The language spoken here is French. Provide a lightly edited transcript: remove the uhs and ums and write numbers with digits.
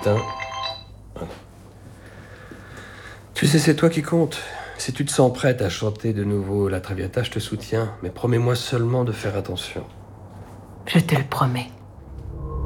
matin. Tu sais, c'est toi qui compte. Si tu te sens prête à chanter de nouveau la Traviata, je te soutiens. Mais promets-moi seulement de faire attention. Je te le promets.